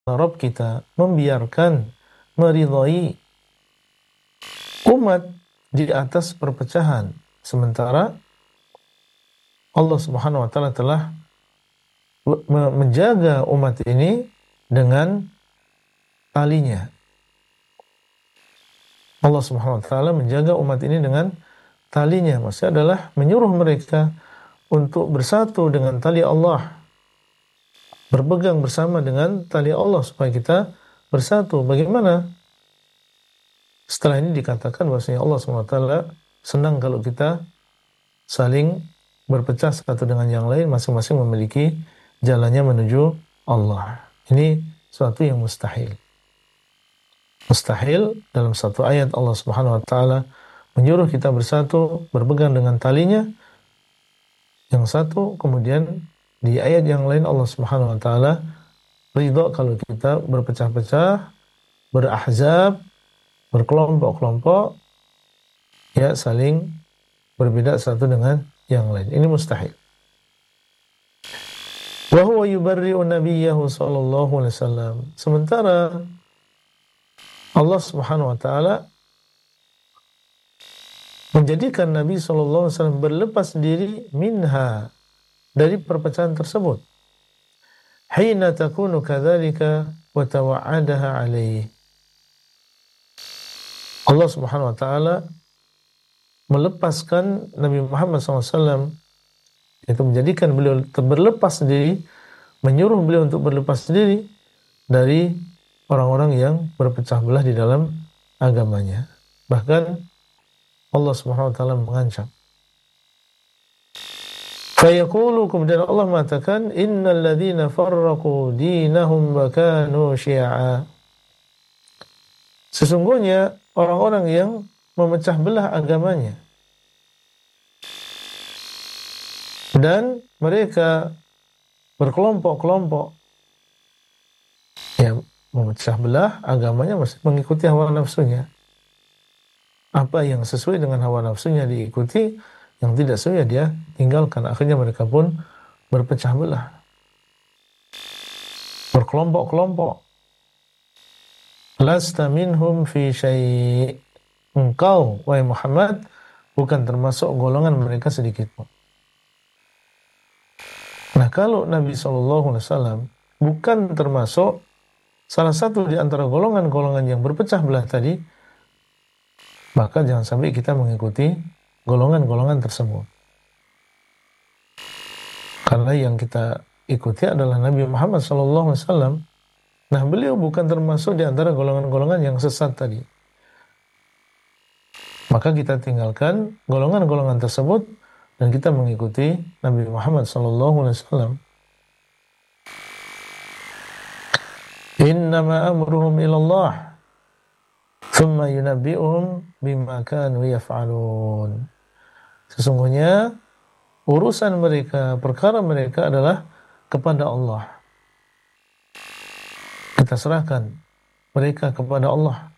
Rabb kita membiarkan, meridhai umat di atas perpecahan, sementara Allah Subhanahu wa taala telah menjaga umat ini dengan talinya. Allah Subhanahu wa taala menjaga umat ini dengan talinya. Maksudnya adalah menyuruh mereka untuk bersatu dengan tali Allah, berpegang bersama dengan tali Allah supaya kita bersatu. Bagaimana? Setelah ini dikatakan bahwasanya Allah Subhanahu wa taala senang kalau kita saling berpecah satu dengan yang lain, masing-masing memiliki jalannya menuju Allah. Ini suatu yang mustahil. Mustahil dalam satu ayat Allah Subhanahu wa taala menyuruh kita bersatu, berpegang dengan talinya yang satu, kemudian di ayat yang lain Allah Subhanahu wa taala ridha kalau kita berpecah-pecah, berahzab, berkelompok-kelompok, ya saling berbeda satu dengan yang lain. Ini mustahil. Wa huwa yubarri'u nabiyyahu sallallahu alaihi wasallam. Sementara Allah Subhanahu wa taala menjadikan Nabi sallallahu alaihi wasallam berlepas diri minha, dari perpecahan tersebut. Hina takunu kadzalika wa tawa'adaha alaihi. Allah Subhanahu wa taala melepaskan Nabi Muhammad SAW, yaitu menjadikan beliau berlepas diri, menyuruh beliau untuk berlepas diri dari orang-orang yang berpecah belah di dalam agamanya. Bahkan Allah Subhanahu wa taala mengancam. Fayaqulu, kemudian Allah mengatakan, innal ladzina farraqu dinahum wa kanu syi'a. Sesungguhnya orang-orang yang memecah belah agamanya dan mereka berkelompok-kelompok, ya, memecah belah agamanya mengikuti hawa nafsunya. Apa yang sesuai dengan hawa nafsunya diikuti, yang tidak sesuai dia tinggalkan. Akhirnya mereka pun berpecah belah, berkelompok-kelompok. Lasta minhum fi syai'. Engkau, wahai Muhammad, bukan termasuk golongan mereka sedikit pun. Nah, kalau Nabi SAW bukan termasuk salah satu di antara golongan-golongan yang berpecah belah tadi, maka jangan sampai kita mengikuti golongan-golongan tersebut. Karena yang kita ikuti adalah Nabi Muhammad SAW. Nah, beliau bukan termasuk di antara golongan-golongan yang sesat tadi. Maka kita tinggalkan golongan-golongan tersebut dan kita mengikuti Nabi Muhammad SAW. Innama amruhum ilallah thumma yunabbi'uhum bima kanu yaf'alun. Sesungguhnya urusan mereka, perkara mereka adalah kepada Allah. Kita serahkan mereka kepada Allah.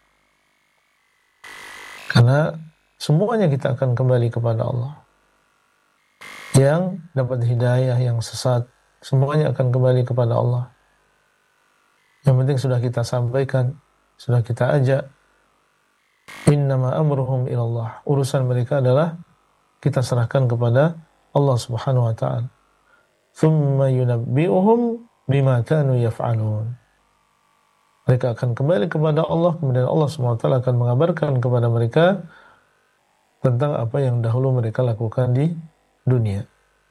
Karena semuanya kita akan kembali kepada Allah. Yang dapat hidayah, yang sesat, semuanya akan kembali kepada Allah. Yang penting sudah kita sampaikan, sudah kita ajak. Innama amruhum ilallah. Urusan mereka adalah kita serahkan kepada Allah Subhanahu wa ta'ala. Thumma yunabbi'uhum bima kanu yaf'alun. Mereka akan kembali kepada Allah, kemudian Allah Subhanahu wa ta'ala akan mengabarkan kepada mereka tentang apa yang dahulu mereka lakukan di dunia.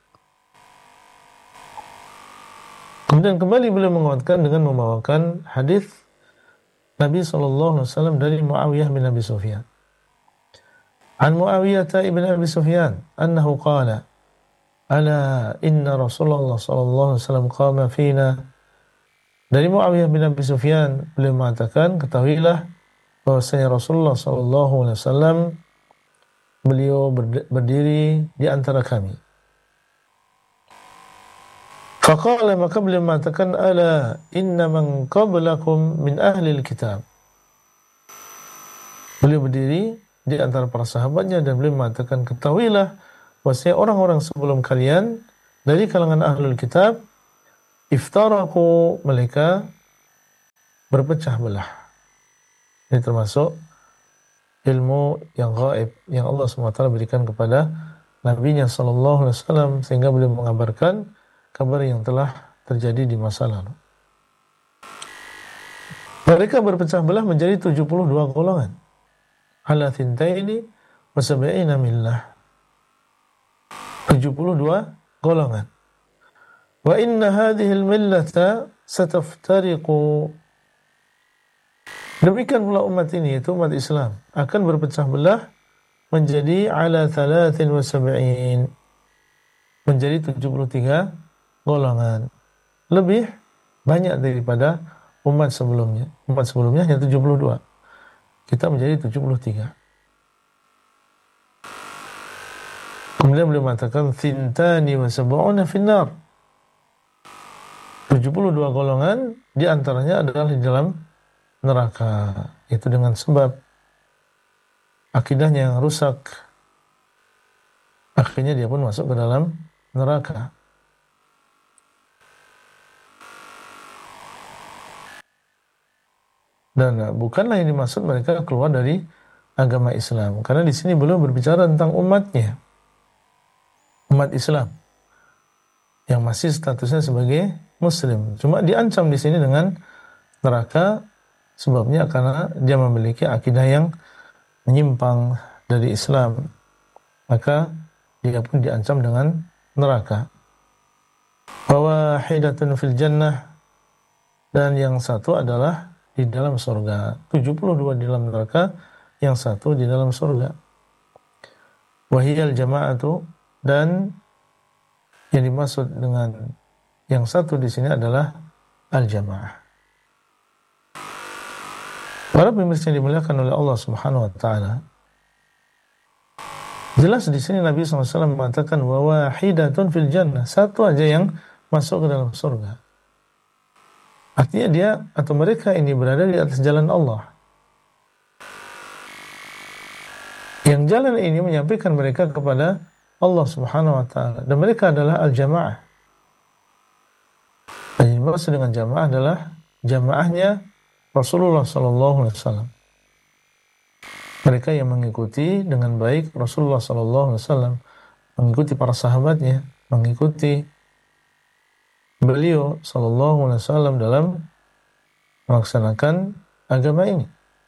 Kemudian kembali beliau menguatkan dengan membawakan hadis Nabi SAW dari Muawiyah bin Abi Sufyan. An Muawiyah ibn Abi Sufyan annahu qala ala inna Rasulullah SAW qama fina. Dari Muawiyah bin Abi Sufyan beliau mengatakan, ketahuilah bahwasanya Rasulullah SAW beliau berdiri di antara kami. Faqala, maka beliau mengatakan, ala inna man qablakum min ahlil kitab. Beliau berdiri di antara para sahabatnya dan beliau mengatakan, ketahuilah bahwasanya orang-orang sebelum kalian dari kalangan ahlul kitab iftaraku, mereka berpecah belah. Ini termasuk ilmu yang gaib yang Allah SWT berikan kepada Nabi-Nya SAW sehingga beliau mengabarkan kabar yang telah terjadi di masa lalu. Mereka berpecah belah menjadi 72 golongan. Ala thintaini wa sab'ina millah. 72 golongan. Wa inna hadhihi al-millata sataftariqu. Demikian pula umat ini, yaitu umat Islam, akan berpecah belah menjadi ala 73, menjadi 73 golongan. Lebih banyak daripada umat sebelumnya. Umat sebelumnya hanya 72. Kita menjadi 73. Kemudian beliau mengatakan thintani wa sab'una finnar. 72 golongan di antaranya adalah di dalam neraka. Itu dengan sebab akidahnya yang rusak. Akhirnya dia pun masuk ke dalam neraka. Dan bukanlah yang dimaksud mereka keluar dari agama Islam, karena di sini belum berbicara tentang umatnya, umat Islam yang masih statusnya sebagai Muslim. Cuma diancam di sini dengan neraka, sebabnya karena dia memiliki akidah yang menyimpang dari Islam, maka dia pun diancam dengan neraka. Wawahidatun fil jannah, dan yang satu adalah di dalam surga. 72 di dalam neraka, yang satu di dalam surga. Wahiyal jama'atu, dan yang dimaksud dengan yang satu di sini adalah al-jamaah. Para pemirsa yang dimuliakan oleh Allah Subhanahu wa taala, jelas di sini Nabi SAW mengatakan wa wahidatun fil jannah, satu aja yang masuk ke dalam surga. Artinya dia atau mereka ini berada di atas jalan Allah. Yang jalan ini menyampaikan mereka kepada Allah Subhanahu wa taala, dan mereka adalah al-jamaah. Dan yang dimaksud dengan jamaah adalah jamaahnya Rasulullah sallallahu alaihi wasallam. Mereka yang mengikuti dengan baik Rasulullah sallallahu alaihi wasallam, mengikuti para sahabatnya, mengikuti beliau sallallahu alaihi wasallam dalam melaksanakan agama ini.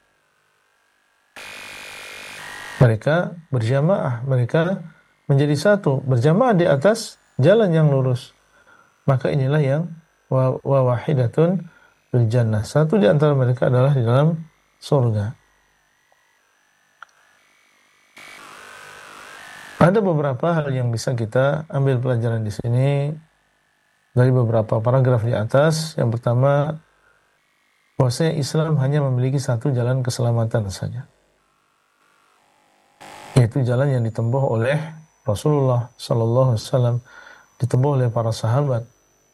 Mereka berjamaah, mereka menjadi satu, berjamaah di atas jalan yang lurus. Maka inilah yang wahidatun fil jannah. Satu di antara mereka adalah di dalam surga. Ada beberapa hal yang bisa kita ambil pelajaran di sini dari beberapa paragraf di atas. Yang pertama, bahwasanya Islam hanya memiliki satu jalan keselamatan saja, yaitu jalan yang ditempuh oleh Rasulullah sallallahu alaihi wasallam, ditempuh oleh para sahabat.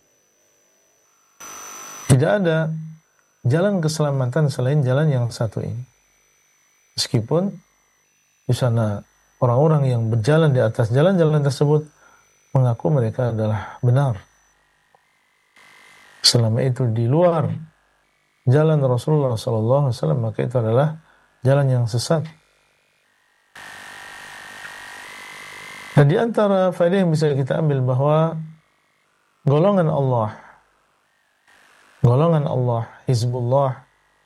Tidak ada jalan keselamatan selain jalan yang satu ini. Meskipun di sana orang-orang yang berjalan di atas jalan-jalan tersebut mengaku mereka adalah benar, selama itu di luar jalan Rasulullah SAW, maka itu adalah jalan yang sesat. Dan di antara faedah yang bisa kita ambil bahwa golongan Allah, Hizbullah,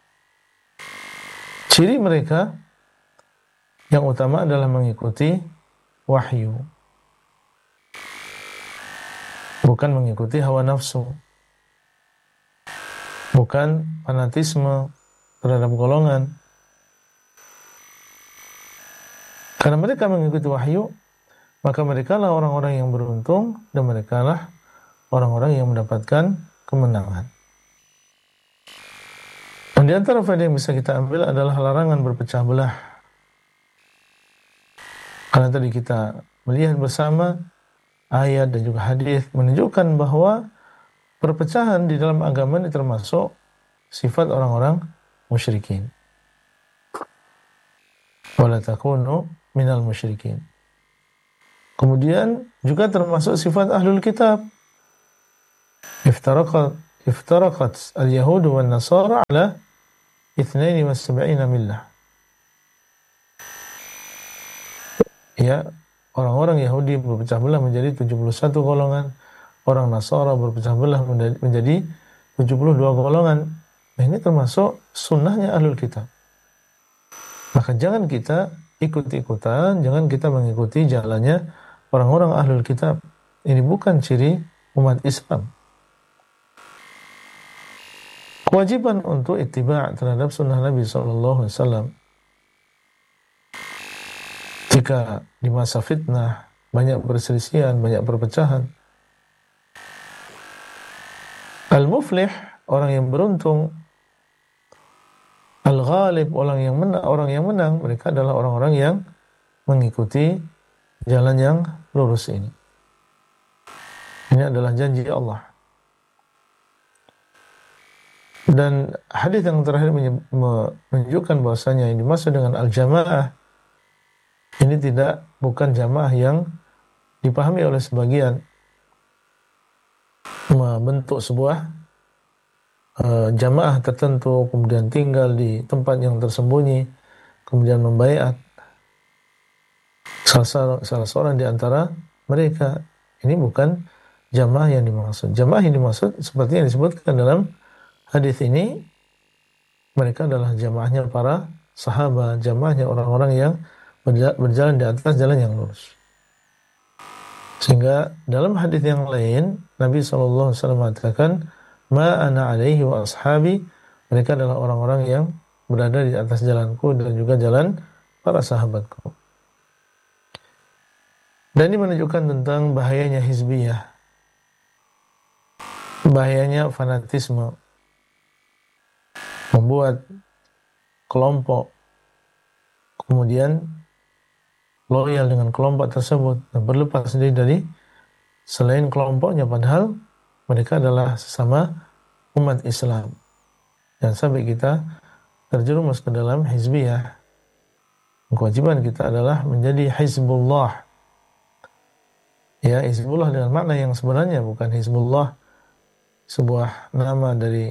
ciri mereka yang utama adalah mengikuti wahyu, bukan mengikuti hawa nafsu, bukan fanatisme terhadap golongan. Karena mereka mengikuti wahyu, maka mereka lah orang-orang yang beruntung, dan mereka lah orang-orang yang mendapatkan kemenangan. Dan di antara faedah yang bisa kita ambil adalah larangan berpecah belah. Karena tadi kita melihat bersama ayat dan juga hadis menunjukkan bahwa perpecahan di dalam agama ini termasuk sifat orang-orang musyrikin. Wala takunu minal musyrikin. Kemudian juga termasuk sifat ahlul kitab. Iftaraqat iftaraqat al-yahud wan nasara ala 72 millah. Ya, orang-orang Yahudi berpecah belah menjadi 71 golongan, orang Nasara berpecah belah menjadi 72 golongan. Nah, ini termasuk sunnahnya ahlul kitab. Maka jangan kita ikut-ikutan, jangan kita mengikuti jalannya orang-orang ahlul kitab. Ini bukan ciri umat Islam. Kewajiban untuk ittiba' terhadap sunnah Nabi SAW. Jika di masa fitnah banyak perselisihan, banyak perpecahan, al-muflih, orang yang beruntung, al-ghalib, orang yang menang, mereka adalah orang-orang yang mengikuti jalan yang lurus ini. Ini adalah janji Allah. Dan hadis yang terakhir menunjukkan bahwasanya yang dimaksud dengan al-jamaah ini bukan jamaah yang dipahami oleh sebagian, membentuk sebuah jamaah tertentu, kemudian tinggal di tempat yang tersembunyi, kemudian membaiat salah seorang di antara mereka. Ini bukan jamaah yang dimaksud. Jamaah yang dimaksud seperti yang disebutkan dalam hadis ini, mereka adalah jamaahnya para sahabat, jamaahnya orang-orang yang berjalan di atas jalan yang lurus. Sehingga dalam hadis yang lain Nabi SAW mengatakan, ma ana alaihi wa ashabi, mereka adalah orang-orang yang berada di atas jalanku dan juga jalan para sahabatku. Dan ini menunjukkan tentang bahayanya hizbiyah, bahayanya fanatisme, membuat kelompok kemudian loyal dengan kelompok tersebut dan berlepas diri dari selain kelompoknya, padahal mereka adalah sesama umat Islam. Dan sampai kita terjerumus ke dalam hizbiyah. Kewajiban kita adalah menjadi hizbullah. Ya, hizbullah dengan makna yang sebenarnya, bukan hizbullah sebuah nama dari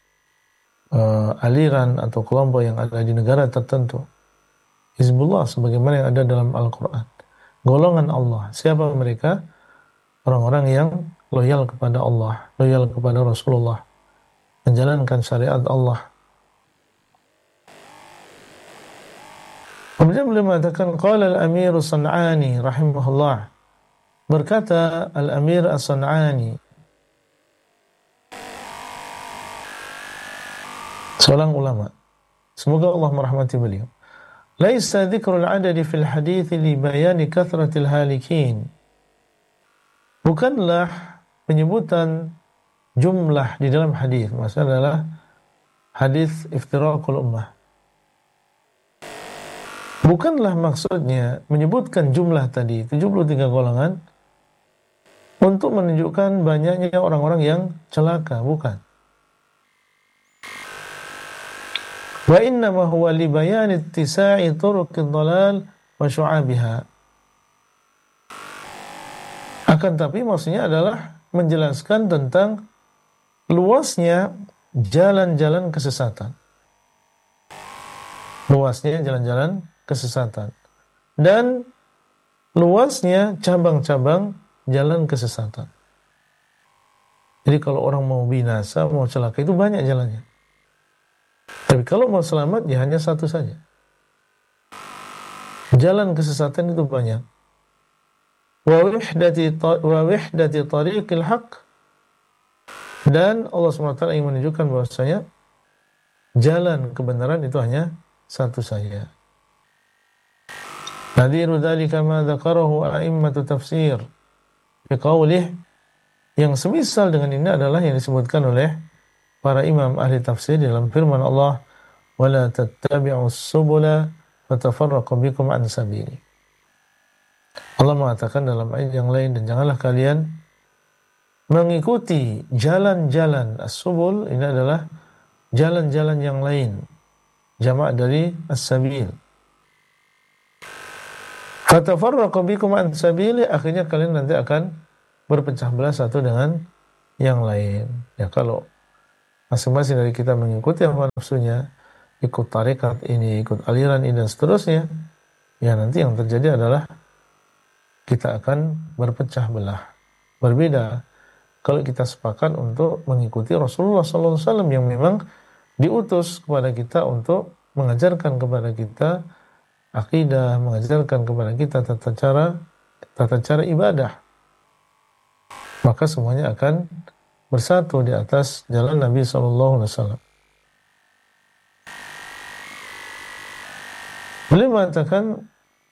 aliran atau kelompok yang ada di negara tertentu. Hizbullah sebagaimana yang ada dalam Al-Quran. Golongan Allah. Siapa mereka? Orang-orang yang loyal kepada Allah, loyal kepada Rasulullah, menjalankan syariat Allah. Kemudian beliau mengatakan, qala al-Amir As-San'ani rahimahullah. Berkata Al-Amir As-San'ani, seorang ulama, semoga Allah merahmati beliau. Laisa dzikrul adadi fil hadits li bayani kathratil halikin. Bukanlah penyebutan jumlah di dalam hadis, maksudnya adalah hadis iftiraqul ummah. Bukanlah maksudnya menyebutkan jumlah tadi 73 golongan untuk menunjukkan banyaknya orang-orang yang celaka, bukan. Wa innama huwa li bayan ittisa'i turuqid dhalal wa syu'abiha. Akan tapi maksudnya adalah menjelaskan tentang luasnya jalan-jalan kesesatan. Luasnya jalan-jalan kesesatan. Dan luasnya cabang-cabang jalan kesesatan. Jadi kalau orang mau binasa, mau celaka, itu banyak jalannya. Tapi kalau mau selamat, ya hanya satu saja. Jalan kesesatan itu banyak. Wa wihdati tariqil haqq. Dan Allah SWT ingin menunjukkan bahwasanya jalan kebenaran itu hanya satu saja. Nadhiru dzalika ma dzakarahu a'immatu tafsir. Biqaulih, yang semisal dengan ini adalah yang disebutkan oleh para imam ahli tafsir dalam firman Allah, wala tattabi'us subula fatafarraqu bikum an sabili. Allah mengatakan dalam ayat yang lain, dan janganlah kalian mengikuti jalan-jalan as-subul, ini adalah jalan-jalan yang lain, jamak dari as-sabil. Fatafarraqu bikum an sabili, akhirnya kalian nanti akan berpecah belah satu dengan yang lain. Ya, kalau masing-masing dari kita mengikuti hawa nafsunya, ikut tarekat ini, ikut aliran ini dan seterusnya, ya nanti yang terjadi adalah kita akan berpecah belah, berbeda. Kalau kita sepakat untuk mengikuti Rasulullah SAW yang memang diutus kepada kita untuk mengajarkan kepada kita akidah, mengajarkan kepada kita tata cara ibadah, maka semuanya akan bersatu di atas jalan Nabi SAW. Beliau mengatakan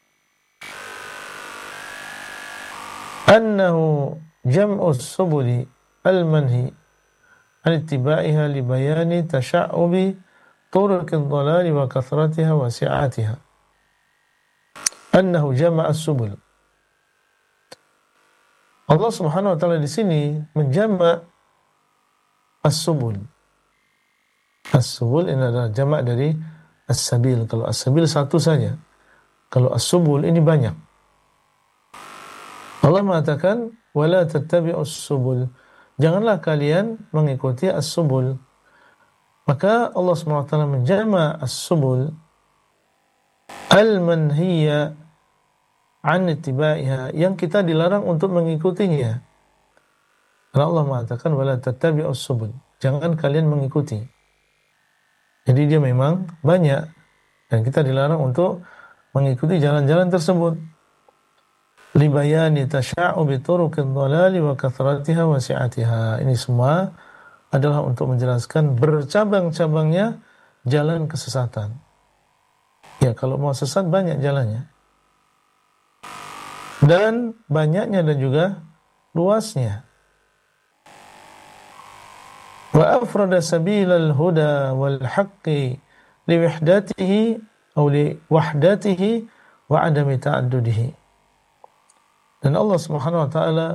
annahu jam'u subuli al-manhi an ittiba'iha li bayani tasha'ubi turuq ad-dhalal wa kathratiha wa si'atiha. Annahu jama'a as-subul. Allah Subhanahu wa taala di sini menjama' as-subul. As-subul ini adalah jamak dari as-sabil. Kalau as-sabil satu saja. Kalau as-subul ini banyak. Allah mengatakan wala tattabi'us subul. Janganlah kalian mengikuti as-subul. Maka Allah Subhanahu wa taala menjama as-subul al-manhiya an ittiba'iha, yang kita dilarang untuk mengikutinya. Karena Allah mengatakan wala tattabi'us subul. Jangan kalian mengikuti. Jadi dia memang banyak dan kita dilarang untuk mengikuti jalan-jalan tersebut. Libayani tasha'ubi turuqid dhalali wa kathratiha wa si'atiha. Ini semua adalah untuk menjelaskan bercabang-cabangnya jalan kesesatan. Ya, kalau mau sesat banyak jalannya. Dan banyaknya dan juga luasnya. Wa afrada sabilal huda wal haqqi li wahdatihi atau li wahdatihi wa adami ta'addudihi. Dan Allah Subhanahu wa taala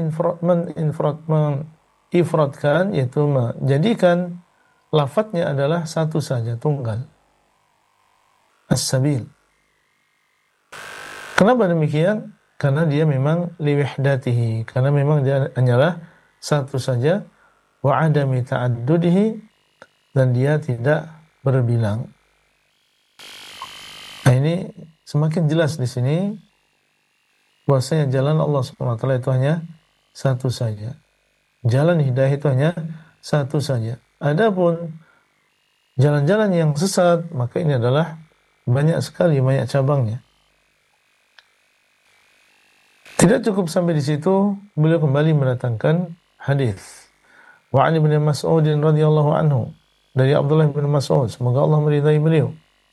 mengifradkan, yaitu menjadikan lafadznya adalah satu saja, tunggal. As-sabil. Kenapa demikian? Karena dia memang liwahdatihi, karena memang dia hanyalah satu saja, wa adami ta'addudihi, dan dia tidak berbilang. Nah, ini semakin jelas di sini bahwasanya jalan Allah Subhanahu wa taala itu hanya satu saja. Jalan hidayah itu hanya satu saja. Adapun jalan-jalan yang sesat, maka ini adalah banyak sekali, banyak cabangnya. Tidak cukup sampai di situ, beliau kembali mendatangkan hadis. Wa 'an Ibnu Mas'ud radhiyallahu anhu, dari Abdullah bin Mas'ud, semoga Allah meridai beliau.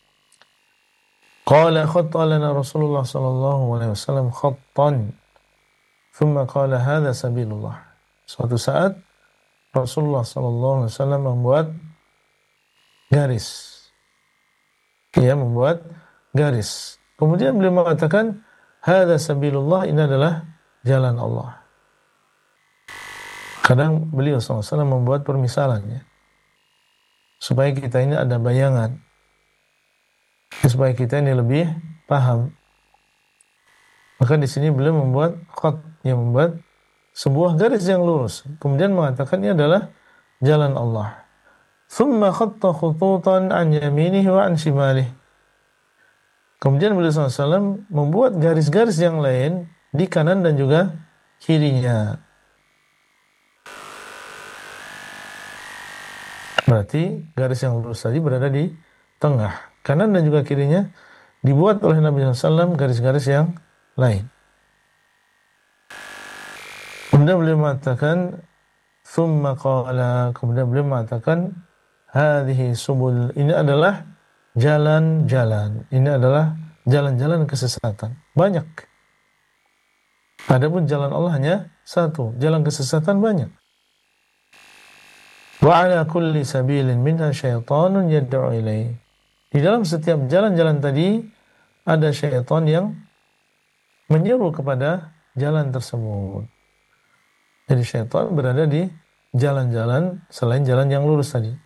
Qala khatta lana Rasulullah sallallahu alaihi wasallam khattan, thumma qala hadha sabilullah. Suatu saat Rasulullah sallallahu alaihi wasallam membuat garis. Ia membuat garis. Kemudian beliau mengatakan hadza sabilullah, ini adalah jalan Allah. Kadang beliau SAW membuat permisalannya supaya kita ini ada bayangan, supaya kita ini lebih paham. Maka di sini beliau membuat khat, yang membuat sebuah garis yang lurus. Kemudian mengatakan ini adalah jalan Allah. Thumma khatta khututan an yaminihi wa an shimalihi. Kemudian beliau SAW membuat garis-garis yang lain di kanan dan juga kirinya. Berarti garis yang lurus tadi berada di tengah. Kanan dan juga kirinya dibuat oleh Nabi SAW garis-garis yang lain. Kemudian beliau mengatakan, thumma qala, kemudian beliau mengatakan, hadhihi subul, ini adalah jalan-jalan. Ini adalah jalan-jalan kesesatan. Banyak. Adapun jalan Allah hanya satu. Jalan kesesatan banyak. Wa ala kulli sabilin minha syaitanun yad'u ilaih. Di dalam setiap jalan-jalan tadi ada syaitan yang menyeru kepada jalan tersebut. Jadi syaitan berada di jalan-jalan selain jalan yang lurus tadi.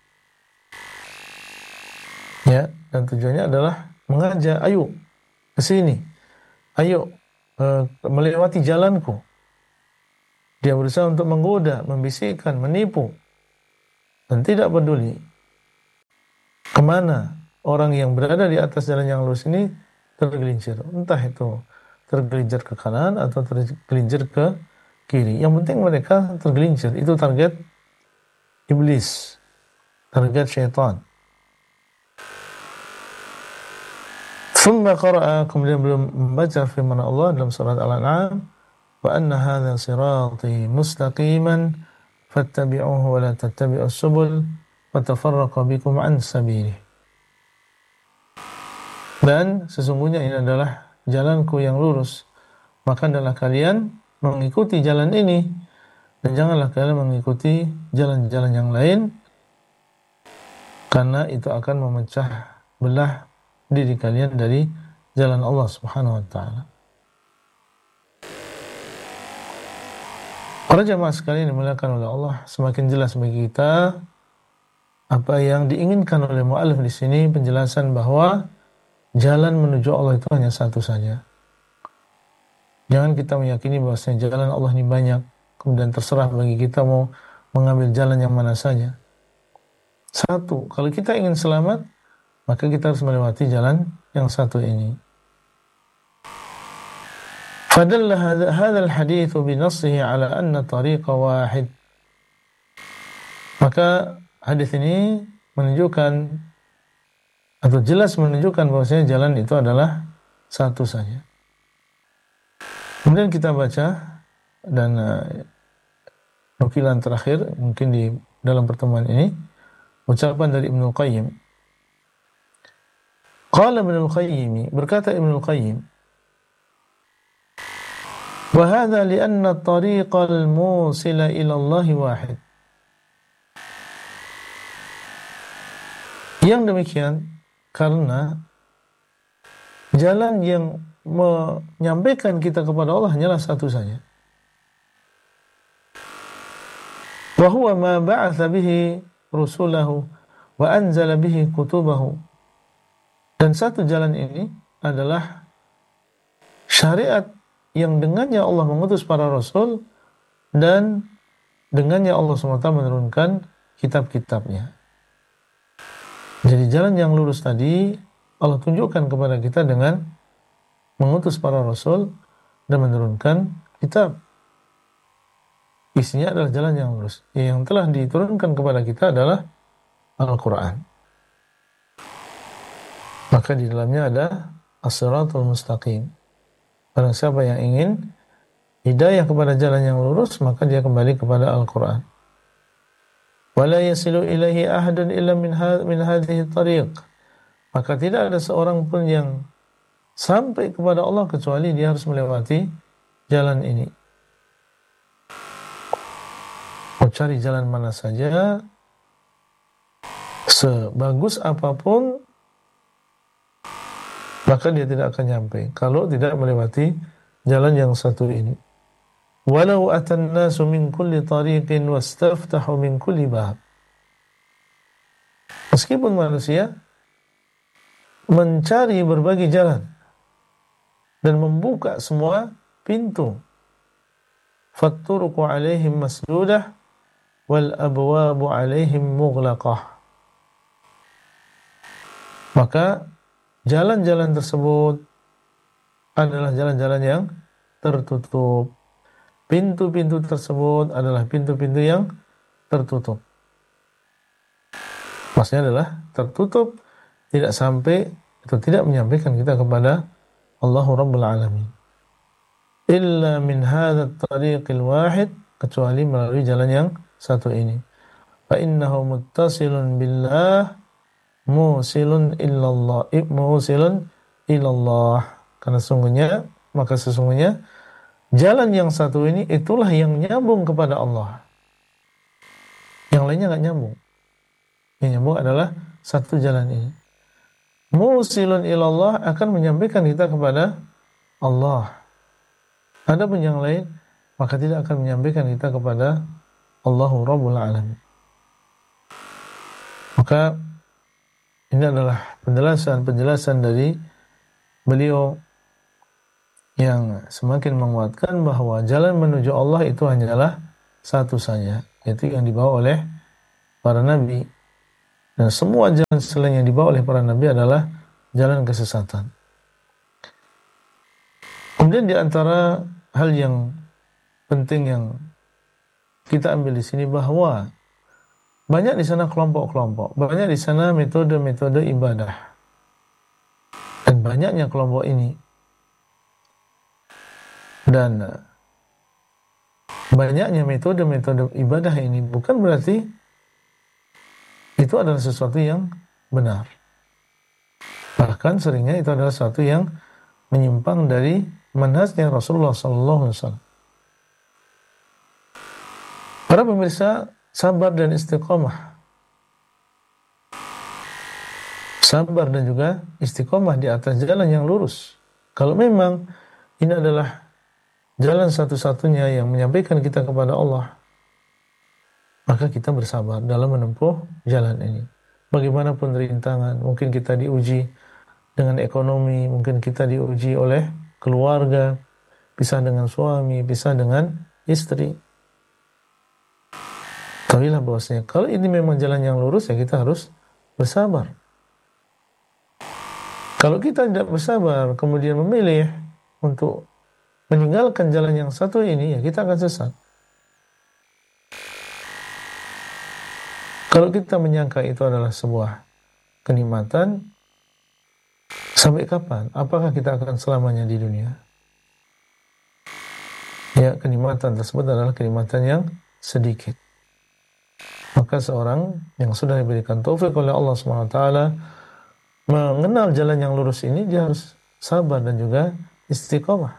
Ya, dan tujuannya adalah mengajak, ayo ke sini, ayo melewati jalanku. Dia berusaha untuk menggoda, membisikkan, menipu. dan tidak peduli kemana orang yang berada di atas jalan yang lurus ini tergelincir. Entah itu tergelincir ke kanan atau tergelincir ke kiri. Yang penting mereka tergelincir. Itu target iblis, target syaitan. Thumma qara'a, kemudian belum membaca firman Allah dalam surat Al-An'am, wa anna hadha sirati mustaqiman fattabi'uhu wa la tattabi'us subul fatafarraqa bikum an sabilih. Dan sesungguhnya ini adalah jalanku yang lurus, maka adalah kalian mengikuti jalan ini dan janganlah kalian mengikuti jalan-jalan yang lain, karena itu akan memecah belah diri kalian dari jalan Allah Subhanahu wa taala. Para jamaah sekalian dimuliakan oleh Allah, semakin jelas bagi kita apa yang diinginkan oleh mu'allif di sini, penjelasan bahwa jalan menuju Allah itu hanya satu saja. Jangan kita meyakini bahwasanya jalan Allah ini banyak, kemudian terserah bagi kita mau mengambil jalan yang mana saja. Satu, kalau kita ingin selamat, maka kita harus melewati jalan yang satu ini. Fadalla hadzal hadits binassihi ala anna tariqa wahid. Maka hadis ini menunjukkan atau jelas menunjukkan bahwasanya jalan itu adalah satu saja. Kemudian kita baca dan nukilan terakhir mungkin di dalam pertemuan ini ucapan dari Ibnu Qayyim. Qala Ibnu Qayyim, berkata Ibnu Qayyim, wa hadha li anna at-tariqal musila ila Allah wahid. Yang demikian karena jalan yang menyampaikan kita kepada Allah hanyalah satu saja. Wa huwa ma ba'atha bihi rusulahu wa anzala bihi kutubahu. Dan satu jalan ini adalah syariat yang dengannya Allah mengutus para rasul dan dengannya Allah SWT menurunkan kitab-kitabnya. Jadi jalan yang lurus tadi Allah tunjukkan kepada kita dengan mengutus para rasul dan menurunkan kitab. Isinya adalah jalan yang lurus. Yang telah diturunkan kepada kita adalah Al-Quran. Maka di dalamnya ada as-siratul mustaqim. Barang siapa yang ingin hidayah kepada jalan yang lurus, maka dia kembali kepada Al-Quran. Wala yasilu ilaihi ahadun illa min hadhihi tariq. Maka tidak ada seorang pun yang sampai kepada Allah kecuali dia harus melewati jalan ini. Mau cari jalan mana saja, sebagus apapun, maka dia tidak akan nyampe kalau tidak melewati jalan yang satu ini. Walau atan nasu min kulli tariqin wastaftahu min kulli bab. Meskipun manusia mencari berbagai jalan dan membuka semua pintu, fatturuqu alaihim masdudah wal abwabu alaihim mughlaqah. Maka jalan-jalan tersebut adalah jalan-jalan yang tertutup. Pintu-pintu tersebut adalah pintu-pintu yang tertutup. Maksudnya adalah tertutup, tidak sampai atau tidak menyampaikan kita kepada Allahu Rabbul Alamin. Illa min hadha at-tariqil wahid, kecuali melalui jalan yang satu ini. Fa innahu muttasilun billah musilun illallah, musilun ilallah. Karena sesungguhnya jalan yang satu ini itulah yang nyambung kepada Allah. Yang lainnya enggak nyambung. Yang nyambung adalah satu jalan ini. Musilun ilallah akan menyampaikan kita kepada Allah. Adapun yang lain maka tidak akan menyampaikan kita kepada Allahu Rabbul Alamin. Maka ini adalah penjelasan dari beliau yang semakin menguatkan bahwa jalan menuju Allah itu hanyalah satu saja, yaitu yang dibawa oleh para nabi, dan semua jalan selain yang dibawa oleh para nabi adalah jalan kesesatan. Kemudian di antara hal yang penting yang kita ambil di sini bahwa banyak di sana kelompok-kelompok, banyak di sana metode-metode ibadah. Dan banyaknya kelompok ini dan banyaknya metode-metode ibadah ini bukan berarti itu adalah sesuatu yang benar. Bahkan seringnya itu adalah sesuatu yang menyimpang dari manhajnya Rasulullah SAW. Para pemirsa, sabar dan istiqomah. Sabar dan juga istiqomah di atas jalan yang lurus. Kalau memang ini adalah jalan satu-satunya yang menyampaikan kita kepada Allah, maka kita bersabar dalam menempuh jalan ini. Bagaimanapun rintangan, mungkin kita diuji dengan ekonomi, mungkin kita diuji oleh keluarga, pisah dengan suami, pisah dengan istri. Tahuilah bahwasanya kalau ini memang jalan yang lurus, ya kita harus bersabar. Kalau kita tidak bersabar, kemudian memilih untuk meninggalkan jalan yang satu ini, ya kita akan sesat. Kalau kita menyangka itu adalah sebuah kenikmatan, sampai kapan? Apakah kita akan selamanya di dunia? Ya, kenikmatan tersebut adalah kenikmatan yang sedikit. Maka seorang yang sudah diberikan taufik oleh Allah SWT mengenal jalan yang lurus ini, dia harus sabar dan juga istiqomah.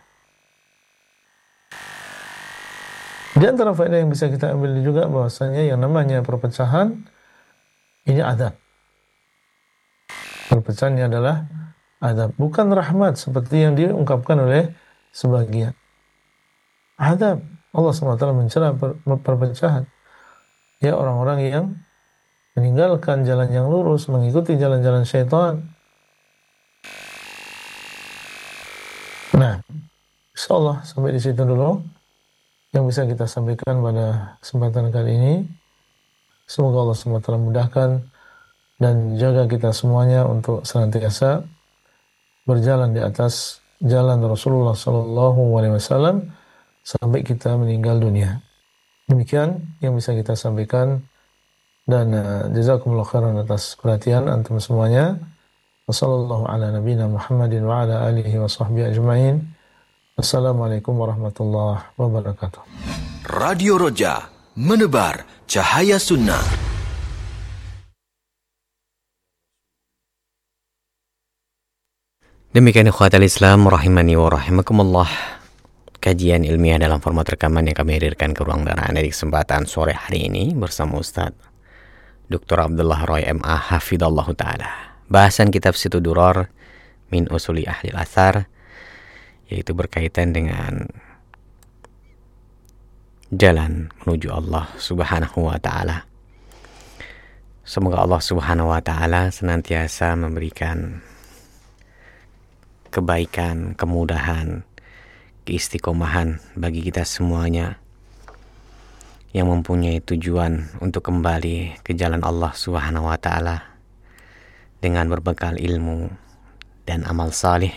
Di antara faedah yang bisa kita ambil juga bahwasanya yang namanya perpecahan ini adab. Perpecahan ini adalah adab, bukan rahmat seperti yang diungkapkan oleh sebagian. Adab. Allah SWT mencela perpecahan. Ya, orang-orang yang meninggalkan jalan yang lurus, mengikuti jalan-jalan syaitan. Nah, insyaallah sampai di situ dulu yang bisa kita sampaikan pada kesempatan kali ini. Semoga Allah SWT mudahkan dan jaga kita semuanya untuk senantiasa berjalan di atas jalan Rasulullah SAW sampai kita meninggal dunia. Demikian yang bisa kita sampaikan, dan jazakumullah khairan atas perhatian antum semuanya. Wassallallahu ala nabiyina Muhammadin wa ala alihi wa sahbihi ajma'in. Assalamualaikum warahmatullahi wabarakatuh. Radio Roja, menebar cahaya sunnah. Demikian ikhwatal Islam rahimani wa rahimakumullah, kajian ilmiah dalam format rekaman yang kami hadirkan ke ruang dengar Anda di kesempatan sore hari ini bersama Ustaz Dr. Abdullah Roy M.A. Hafidhallahu Ta'ala. Bahasan kitab Situ Duror min usuli ahli al-athar, yaitu berkaitan dengan jalan menuju Allah Subhanahu wa Ta'ala. Semoga Allah Subhanahu wa Ta'ala senantiasa memberikan kebaikan, kemudahan, keistiqomahan bagi kita semuanya yang mempunyai tujuan untuk kembali ke jalan Allah Subhanahu wa Ta'ala dengan berbekal ilmu dan amal salih,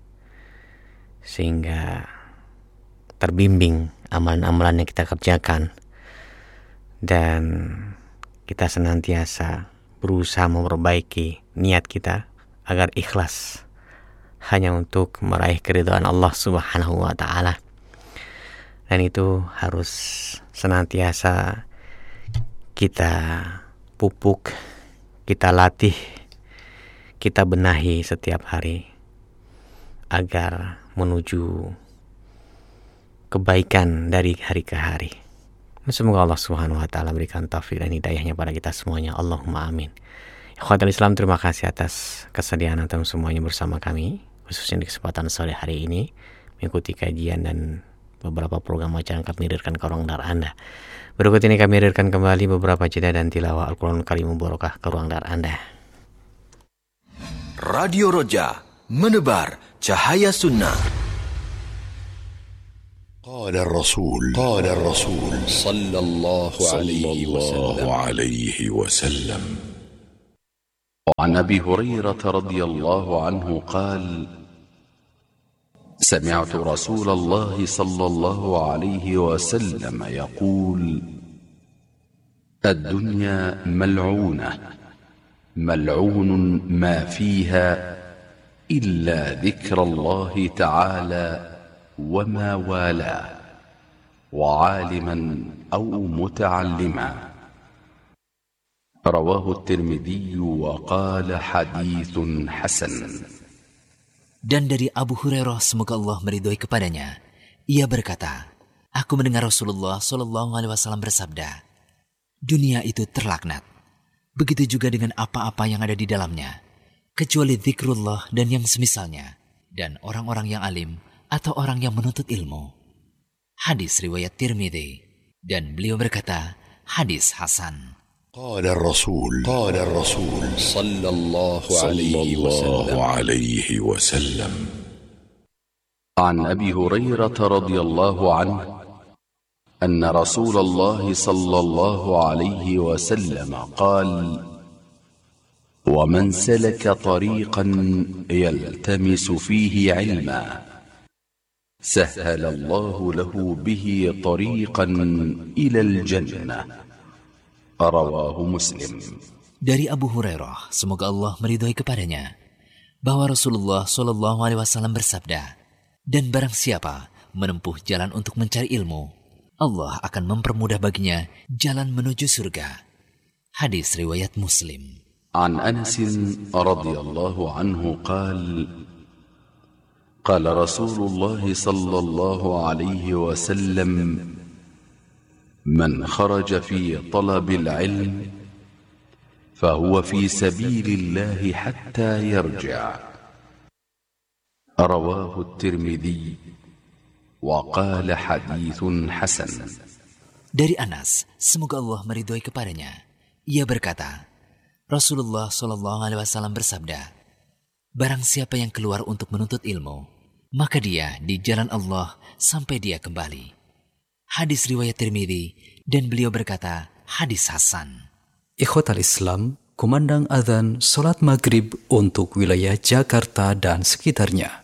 sehingga terbimbing amalan-amalan yang kita kerjakan dan kita senantiasa berusaha memperbaiki niat kita agar ikhlas hanya untuk meraih keridhaan Allah Subhanahu wa Ta'ala. Dan itu harus senantiasa kita pupuk, kita latih, kita benahi setiap hari agar menuju kebaikan dari hari ke hari. Semoga Allah Subhanahu wa Ta'ala berikan taufik dan hidayahnya pada kita semuanya. Allahumma amin. Ikhwatul Islam, terima kasih atas kesediaan antum semuanya bersama kami, khususnya di kesempatan sore hari ini mengikuti kajian dan beberapa program acara yang kami hadirkan ke ruang dengar Anda. Berikut ini kami hadirkan kembali beberapa jeda dan tilawah Al-Quran Karim Mubarakah ke ruang dengar Anda. Radio Roja, menebar cahaya sunnah. قال الرسول صلى الله عليه وسلم وعن أبي هريرة رضي الله عنه قال سمعت رسول الله صلى الله عليه وسلم يقول الدنيا ملعونة ملعون ما فيها إلا ذكر الله تعالى وما والاه وعالما أو متعلما رواه الترمذي وقال حديث حسن. Dan dari Abu Hurairah, semoga Allah meridhoi kepadanya, ia berkata, aku mendengar Rasulullah SAW bersabda, dunia itu terlaknat, begitu juga dengan apa-apa yang ada di dalamnya, kecuali zikrullah dan yang semisalnya, dan orang-orang yang alim atau orang yang menuntut ilmu. Hadis riwayat Tirmidzi, dan beliau berkata, hadis hasan. قال الرسول صلى الله عليه وسلم عن أبي هريرة رضي الله عنه أن رسول الله صلى الله عليه وسلم قال ومن سلك طريقا يلتمس فيه علما سهل الله له به طريقا إلى الجنة. Rawahu Muslim. Dari Abu Hurairah, semoga Allah meridhoi kepadanya, bahwa Rasulullah SAW bersabda, dan barang siapa menempuh jalan untuk mencari ilmu, Allah akan mempermudah baginya jalan menuju surga. Hadis riwayat Muslim. An Anas radhiyallahu anhu qala Rasulullah sallallahu alaihi wasallam من خرج في طلب العلم فهو في سبيل الله حتى يرجع. رواه الترمذي وقال حديث حسن. Dari Anas, semoga Allah meridhoi kepadanya, ia berkata, Rasulullah SAW bersabda, barang siapa yang keluar untuk menuntut ilmu, maka dia di jalan Allah sampai dia kembali. Hadis riwayat Tirmidzi, dan beliau berkata, hadis hasan. Ikhwatal Islam, kumandang adzan salat maghrib untuk wilayah Jakarta dan sekitarnya.